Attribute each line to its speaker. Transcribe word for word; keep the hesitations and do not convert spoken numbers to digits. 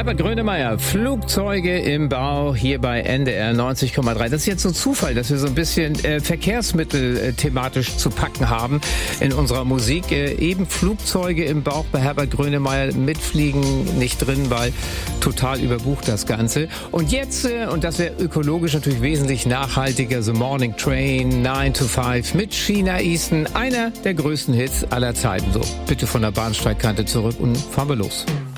Speaker 1: Herbert Grönemeyer, Flugzeuge im Bau, hier bei N D R neunzig Komma drei. Das ist jetzt so ein Zufall, dass wir so ein bisschen äh, Verkehrsmittel äh, thematisch zu packen haben in unserer Musik. Äh, eben Flugzeuge im Bauch bei Herbert Grönemeyer, mitfliegen nicht drin, weil total überbucht das Ganze. Und jetzt, äh, und das wäre ökologisch natürlich wesentlich nachhaltiger, The Morning Train, nine to five mit Sheena Easton, einer der größten Hits aller Zeiten. So, bitte von der Bahnsteigkante zurück und fahren wir los.